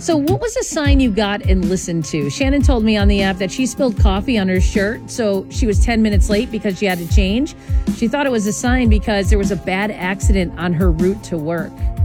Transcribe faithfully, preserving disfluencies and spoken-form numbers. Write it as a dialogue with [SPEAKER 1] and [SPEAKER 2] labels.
[SPEAKER 1] So what was a sign you got and listened to? Shannon told me on the app that she spilled coffee on her shirt, so she was ten minutes late because she had to change. She thought it was a sign because there was a bad accident on her route to work.